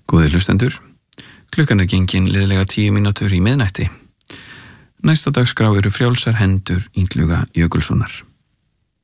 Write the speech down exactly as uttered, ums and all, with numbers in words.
Góðir hlustendur, klukkan er gengin liðlega tíu mínútur í miðnætti. Næsta dagskrá eru frjálsar hendur Illuga Jökulssonar.